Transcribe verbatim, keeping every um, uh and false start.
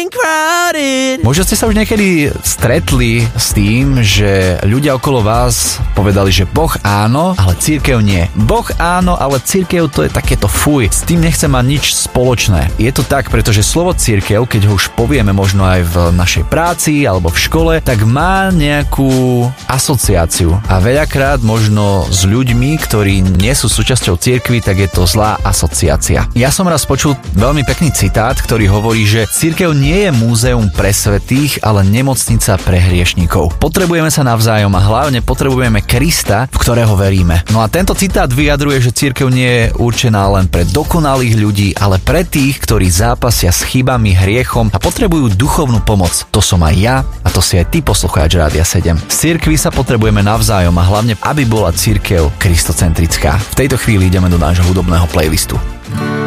Možno ste sa už niekedy stretli s tým, že ľudia okolo vás povedali, že Boh áno, ale cirkev nie. Boh áno, ale cirkev to je takéto fuj. S tým nechcem mať nič spoločné. Je to tak, pretože slovo cirkev, keď ho už povieme možno aj v našej práci alebo v škole, tak má nejakú asociáciu. A veľakrát možno s ľuďmi, ktorí nie sú súčasťou cirkvi, tak je to zlá asociácia. Ja som raz počul veľmi pekný citát, ktorý hovorí, že cirkev nie je múzeum pre svätých, ale nemocnica pre hriešnikov. Potrebujeme sa navzájom a hlavne potrebujeme Krista, v ktorého veríme. No a tento citát vyjadruje, že cirkev nie je určená len pre dokonalých ľudí, ale pre tých, ktorí zápasia s chybami, hriechom a potrebujú duchovnú pomoc. To som aj ja a to si aj ty, poslucháč Rádia sedem. Z cirkvi sa potrebujeme navzájom a hlavne, aby bola cirkev kristocentrická. V tejto chvíli ideme do nášho hudobného playlistu.